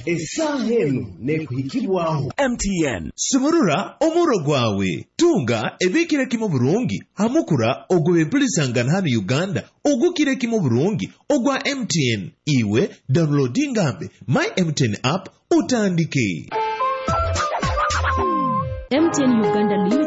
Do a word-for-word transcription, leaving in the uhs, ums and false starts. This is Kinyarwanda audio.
esahenu nekuhikibwaho. M T N Sumurura omuro gwawe tunga ebikire kimo burungi hamukura ogwe pulisangana hano Uganda ogukire kimo burungi ogwa M T N iwe downloading ambe my M T N app utandike. M T N Uganda Limited